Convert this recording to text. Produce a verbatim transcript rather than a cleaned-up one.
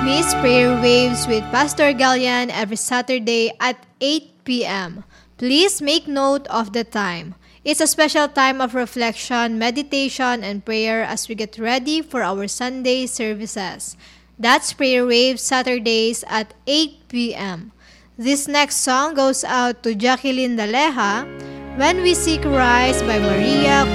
miss Prayer Waves with Pastor Gallian every Saturday at eight p m, please make note of the time. It's a special time of reflection, meditation, and prayer as we get ready for our Sunday services. That's Prayer Waves Saturdays at eight p m. This next song goes out to Jacqueline Daleja, When We Seek Rise by Maria